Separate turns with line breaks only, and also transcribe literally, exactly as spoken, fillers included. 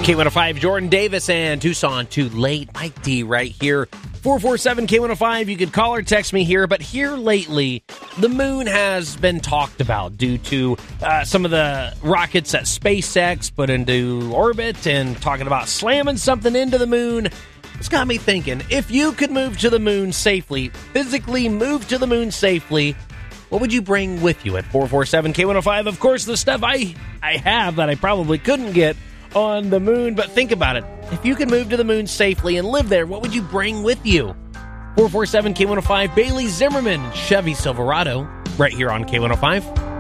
K one oh five, Jordan Davis and Tucson Too Late. Mike D right here. four four seven K one oh five. You could call or text me here. But here lately, the moon has been talked about due to uh, some of the rockets that SpaceX put into orbit and talking about slamming something into the moon. It's got me thinking, if you could move to the moon safely, physically move to the moon safely, what would you bring with you at four four seven K one oh five? Of course, the stuff I, I have that I probably couldn't get on the moon, but think about it. If you could move to the moon safely and live there, what would you bring with you? four four seven K one oh five, Bailey Zimmerman, Chevy Silverado, right here on K one oh five.